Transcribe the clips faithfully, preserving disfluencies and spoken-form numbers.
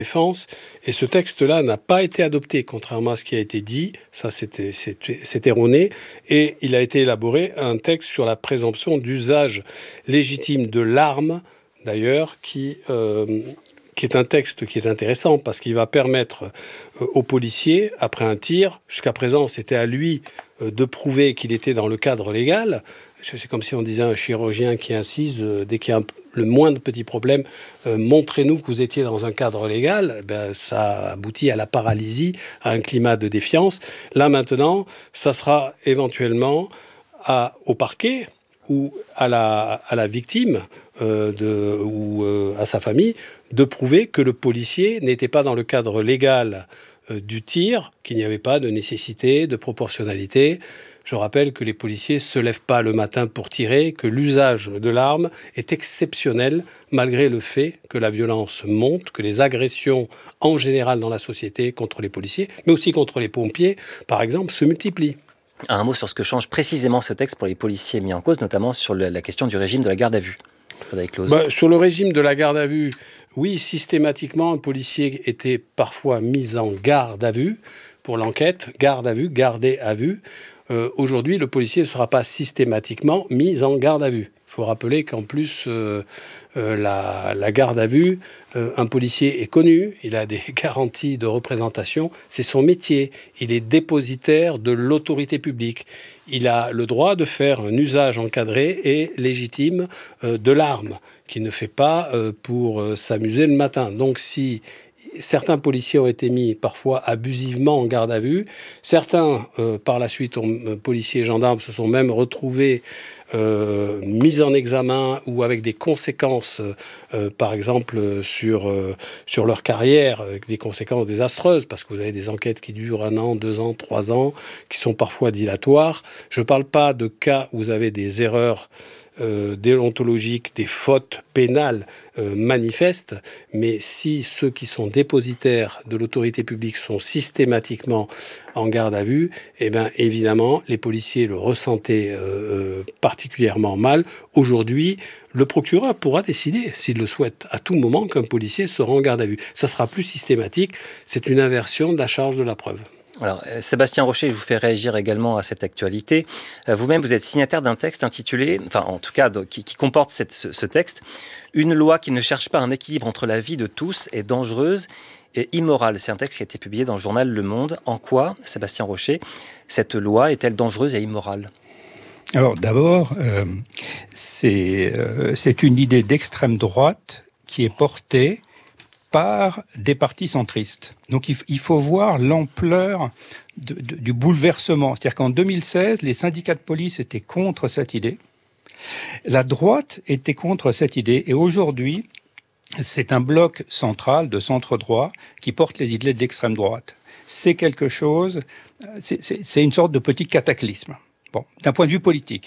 défense. Et ce texte-là n'a pas été adopté, contrairement à ce qui a été dit. Ça, c'était, c'était, c'est erroné. Et il a été élaboré un texte sur la présomption d'usage légitime de l'arme, d'ailleurs, qui, euh, qui est un texte qui est intéressant parce qu'il va permettre euh, aux policiers, après un tir, jusqu'à présent, c'était à lui euh, de prouver qu'il était dans le cadre légal. C'est comme si on disait à un chirurgien qui incise, euh, dès qu'il y a un, le moindre petit problème, euh, montrez-nous que vous étiez dans un cadre légal. Ben, ça aboutit à la paralysie, à un climat de défiance. Là, maintenant, ça sera éventuellement à, au parquet ou à la, à la victime euh, de, ou euh, à sa famille de prouver que le policier n'était pas dans le cadre légal euh, du tir, qu'il n'y avait pas de nécessité, de proportionnalité. Je rappelle que les policiers ne se lèvent pas le matin pour tirer, que l'usage de l'arme est exceptionnel malgré le fait que la violence monte, que les agressions en général dans la société contre les policiers, mais aussi contre les pompiers, par exemple, se multiplient. Un mot sur ce que change précisément ce texte pour les policiers mis en cause, notamment sur le, la question du régime de la garde à vue. Bah, sur le régime de la garde à vue, oui, systématiquement, un policier était parfois mis en garde à vue pour l'enquête, garde à vue, gardé à vue. Euh, aujourd'hui, le policier ne sera pas systématiquement mis en garde à vue. Il faut rappeler qu'en plus, euh, euh, la, la garde à vue, euh, un policier est connu, il a des garanties de représentation, c'est son métier. Il est dépositaire de l'autorité publique. Il a le droit de faire un usage encadré et légitime euh, de l'arme, qu'il ne fait pas euh, pour euh, s'amuser le matin. Donc si certains policiers ont été mis parfois abusivement en garde à vue, certains, euh, par la suite, ont, euh, policiers et gendarmes se sont même retrouvés euh, mis en examen ou avec des conséquences, euh, par exemple, sur, euh, sur leur carrière, avec des conséquences désastreuses, parce que vous avez des enquêtes qui durent un an, deux ans, trois ans, qui sont parfois dilatoires. Je ne parle pas de cas où vous avez des erreurs Euh, déontologiques, des fautes pénales euh, manifestes, mais si ceux qui sont dépositaires de l'autorité publique sont systématiquement en garde à vue, eh bien évidemment les policiers le ressentaient euh, particulièrement mal. Aujourd'hui, le procureur pourra décider, s'il le souhaite, à tout moment qu'un policier sera en garde à vue. Ça sera plus systématique, c'est une inversion de la charge de la preuve. Alors, Sébastien Rocher, je vous fais réagir également à cette actualité. Vous-même, vous êtes signataire d'un texte intitulé, enfin en tout cas qui, qui comporte cette, ce, ce texte, « Une loi qui ne cherche pas un équilibre entre la vie de tous est dangereuse et immorale ». C'est un texte qui a été publié dans le journal Le Monde. En quoi, Sébastien Rocher, cette loi est-elle dangereuse et immorale ? Alors d'abord, euh, c'est, euh, c'est une idée d'extrême droite qui est portée par des partis centristes. Donc il faut voir l'ampleur de, de, du bouleversement. C'est-à-dire qu'en deux mille seize, les syndicats de police étaient contre cette idée. La droite était contre cette idée. Et aujourd'hui, c'est un bloc central de centre-droit qui porte les idées de l'extrême droite. C'est quelque chose, c'est, c'est, c'est une sorte de petit cataclysme. Bon, d'un point de vue politique.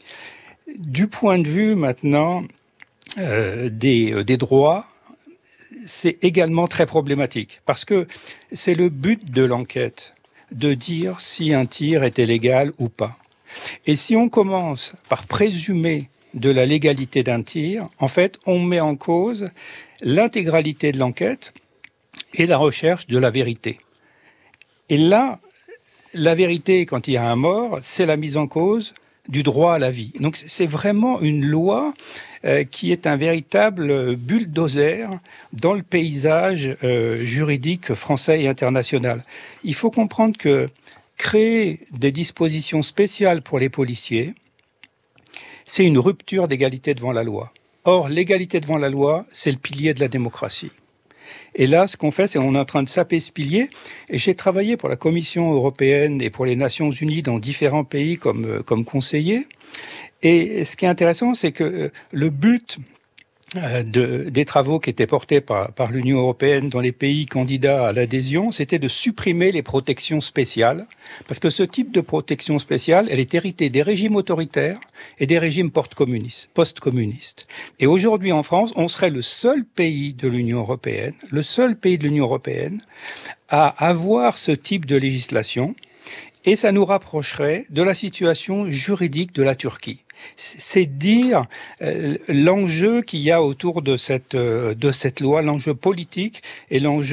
Du point de vue maintenant euh, des, euh, des droits, c'est également très problématique, parce que c'est le but de l'enquête, de dire si un tir était légal ou pas. Et si on commence par présumer de la légalité d'un tir, en fait, on met en cause l'intégralité de l'enquête et la recherche de la vérité. Et là, la vérité, quand il y a un mort, c'est la mise en cause du droit à la vie. Donc c'est vraiment une loi euh, qui est un véritable bulldozer dans le paysage euh, juridique français et international. Il faut comprendre que créer des dispositions spéciales pour les policiers, c'est une rupture d'égalité devant la loi. Or, l'égalité devant la loi, c'est le pilier de la démocratie. Et là, ce qu'on fait, c'est qu'on est en train de saper ce pilier. Et j'ai travaillé pour la Commission européenne et pour les Nations Unies dans différents pays comme, comme conseiller. Et ce qui est intéressant, c'est que le but de, des travaux qui étaient portés par, par l'Union européenne dans les pays candidats à l'adhésion, c'était de supprimer les protections spéciales. Parce que ce type de protection spéciale, elle est héritée des régimes autoritaires et des régimes post-communistes. post-communistes. Et aujourd'hui, en France, on serait le seul pays de l'Union européenne, le seul pays de l'Union européenne à avoir ce type de législation. Et ça nous rapprocherait de la situation juridique de la Turquie. C'est dire euh, l'enjeu qu'il y a autour de cette, euh, de cette loi, l'enjeu politique et l'enjeu